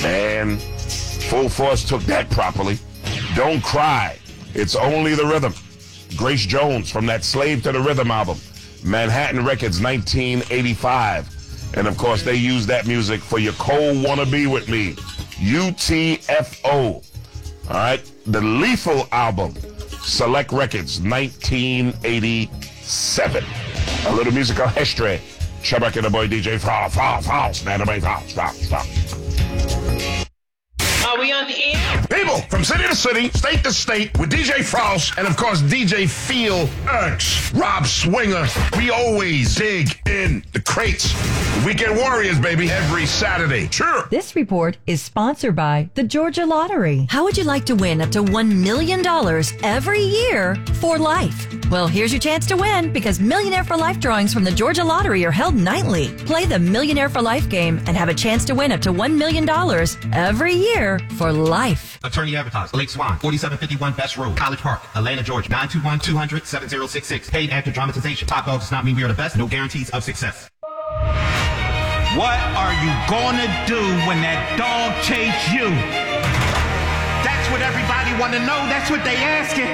Man, Full Force took that properly. Don't Cry. It's Only the Rhythm. Grace Jones from that Slave to the Rhythm album. Manhattan Records, 1985. And, of course, they used that music for Your Cold Wanna Be With Me. UTFO. All right? The Lethal album. Select Records, 1987. A little musical history. Shabak and the boy DJ Frost. Are we on the air? People, from city to city, state to state, with DJ Frost and, of course, DJ Feel X, Rob Swinger. We always dig in the crates. Weekend Warriors, baby, every Saturday. Sure. This report is sponsored by the Georgia Lottery. How would you like to win up to $1 million every year for life? Well, here's your chance to win because Millionaire for Life drawings from the Georgia Lottery are held nightly. Play the Millionaire for Life game and have a chance to win up to $1 million every year for life. Attorney advertised. Lake Swan, 4751 Best Road, College Park, Atlanta, Georgia. 921-200-7066. Paid after dramatization. Top dog does not mean we are the best. No guarantees of success. What are you gonna do when that dog chase you? That's what everybody wanna know. That's what they asking.